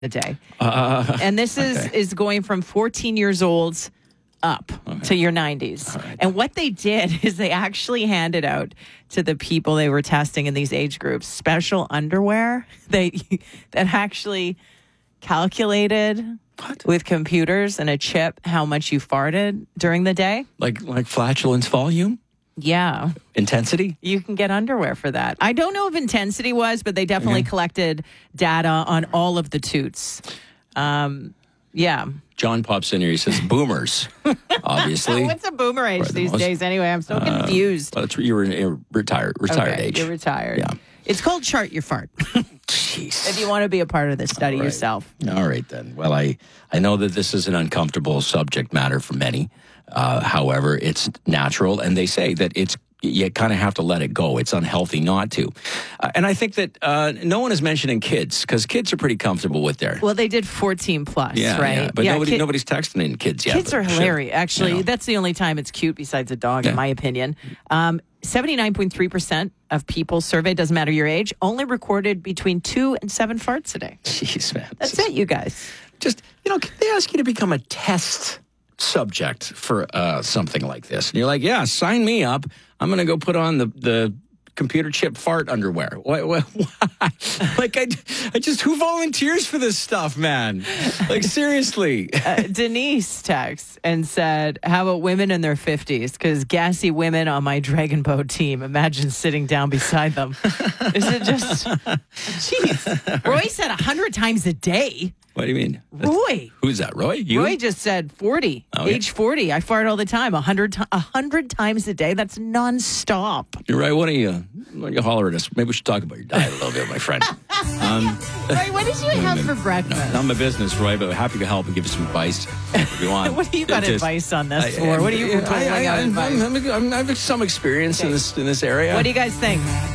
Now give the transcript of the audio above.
the day. And this is going from 14 years old up to your 90s. Right. And what they did is they actually handed out to the people they were testing in these age groups special underwear that actually calculated with computers and a chip how much you farted during the day. Like flatulence volume? Yeah. Intensity? You can get underwear for that. I don't know if intensity was, but they definitely collected data on all of the toots. Yeah. John pops in here. He says boomers, obviously. What's a boomer age these days anyway? I'm so confused. Well, you were retired age. You're retired. Yeah. It's called Chart Your Fart. Jeez. If you want to be a part of this study yourself. All right, then. Well, I know that this is an uncomfortable subject matter for many. However, it's natural, and they say that you kind of have to let it go. It's unhealthy not to. And I think that no one is mentioning kids, because kids are pretty comfortable with their... Well, they did 14 plus, right? Yeah, but nobody's texting in kids yet. Kids are hilarious. Actually, that's the only time it's cute besides a dog, in my opinion. 79.3% of people surveyed, doesn't matter your age, only recorded between 2 and 7 farts a day. Jeez, man. That's it, you guys. Just, can they ask you to become a test subject for something like this? And you're like, yeah, sign me up. I'm going to go put on the computer chip fart underwear. Why? Like, I just, who volunteers for this stuff, man? Like, seriously. Denise texts and said, how about women in their 50s? Because gassy women on my Dragon Boat team. Imagine sitting down beside them. Is it just... Jeez. Roy said 100 times a day. What do you mean? Roy. Who's that, Roy? You? Roy just said 40. Age 40. I fart all the time. 100 times a day. That's nonstop. You're right. Why don't you holler at us? Maybe we should talk about your diet a little bit, my friend. Roy, what did you have for breakfast? Not my business, Roy, but happy to help and give you some advice if you want. What do you got advice on this for? What do you I have some experience in this area. What do you guys think?